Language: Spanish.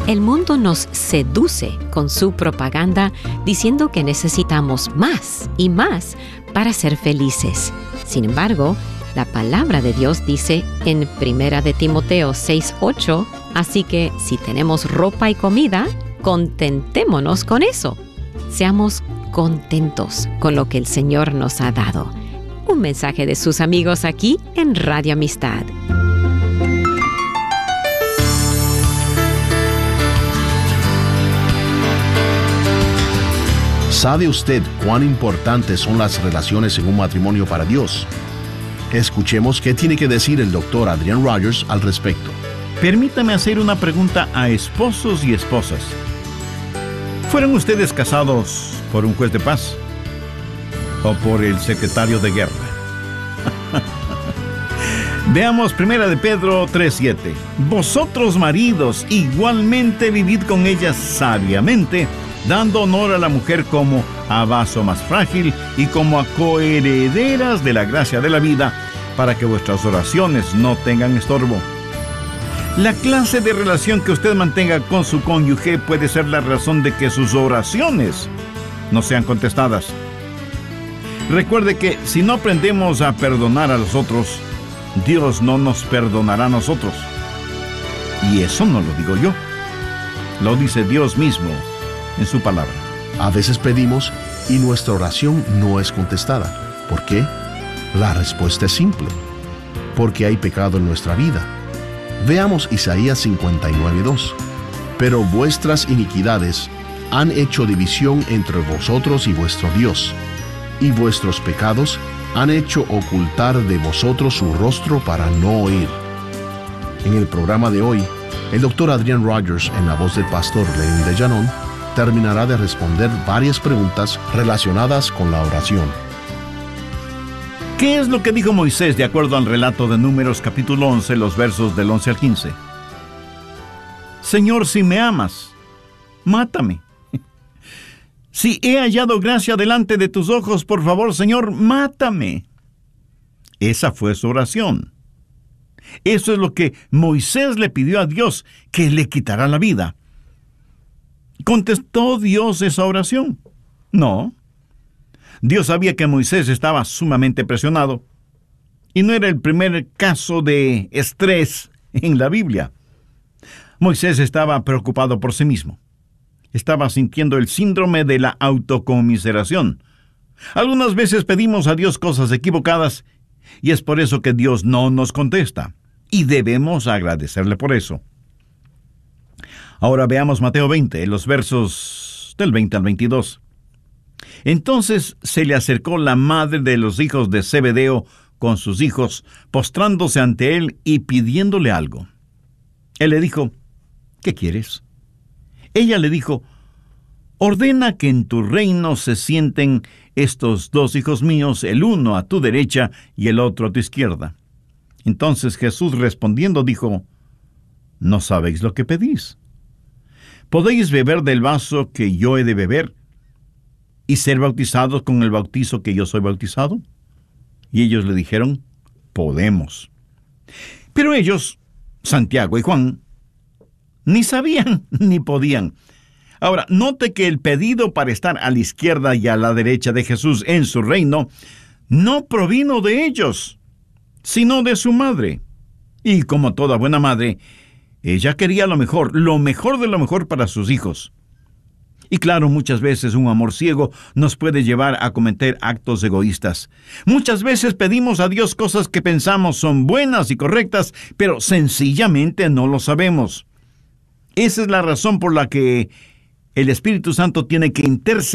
El mundo nos seduce con su propaganda diciendo que necesitamos más y más para ser felices. Sin embargo, la palabra de Dios dice en 1 de Timoteo 6:8, así que si tenemos ropa y comida, contentémonos con eso. Seamos contentos con lo que el Señor nos ha dado. Un mensaje de sus amigos aquí en Radio Amistad. ¿Sabe usted cuán importantes son las relaciones en un matrimonio para Dios? Escuchemos qué tiene que decir el Dr. Adrian Rogers al respecto. Permítame hacer una pregunta a esposos y esposas. ¿Fueron ustedes casados por un juez de paz o por el secretario de guerra? Veamos 1 de Pedro 3:7. Vosotros, maridos, igualmente vivid con ellas sabiamente, dando honor a la mujer como a vaso más frágil y como a coherederas de la gracia de la vida, para que vuestras oraciones no tengan estorbo. La clase de relación que usted mantenga con su cónyuge puede ser la razón de que sus oraciones no sean contestadas. Recuerde que si no aprendemos a perdonar a los otros, Dios no nos perdonará a nosotros. Y eso no lo digo yo, lo dice Dios mismo en su palabra. A veces pedimos y nuestra oración no es contestada. ¿Por qué? La respuesta es simple: porque hay pecado en nuestra vida. Veamos Isaías 59:2. Pero vuestras iniquidades han hecho división entre vosotros y vuestro Dios, y vuestros pecados han hecho ocultar de vosotros su rostro para no oír. En el programa de hoy, el Dr. Adrian Rogers, en la voz del pastor Lenin de Llanón, terminará de responder varias preguntas relacionadas con la oración. ¿Qué es lo que dijo Moisés de acuerdo al relato de Números capítulo 11, los versos del 11 al 15? Señor, si me amas, mátame. Si he hallado gracia delante de tus ojos, por favor, Señor, mátame. Esa fue su oración. Eso es lo que Moisés le pidió a Dios, que le quitara la vida. ¿Contestó Dios esa oración? No. Dios sabía que Moisés estaba sumamente presionado, y no era el primer caso de estrés en la Biblia. Moisés estaba preocupado por sí mismo. Estaba sintiendo el síndrome de la autocomiseración. Algunas veces pedimos a Dios cosas equivocadas, y es por eso que Dios no nos contesta, y debemos agradecerle por eso. Ahora veamos Mateo 20, los versos del 20 al 22. Entonces se le acercó la madre de los hijos de Zebedeo con sus hijos, postrándose ante él y pidiéndole algo. Él le dijo: ¿qué quieres? Ella le dijo: ordena que en tu reino se sienten estos dos hijos míos, el uno a tu derecha y el otro a tu izquierda. Entonces Jesús respondiendo dijo: ¿no sabéis lo que pedís? ¿Podéis beber del vaso que yo he de beber y ser bautizados con el bautizo que yo soy bautizado? Y ellos le dijeron: podemos. Pero ellos, Santiago y Juan, ni sabían ni podían. Ahora, note que el pedido para estar a la izquierda y a la derecha de Jesús en su reino no provino de ellos, sino de su madre. Y como toda buena madre, ella quería lo mejor de lo mejor para sus hijos. Y claro, muchas veces un amor ciego nos puede llevar a cometer actos egoístas. Muchas veces pedimos a Dios cosas que pensamos son buenas y correctas, pero sencillamente no lo sabemos. Esa es la razón por la que el Espíritu Santo tiene que interceder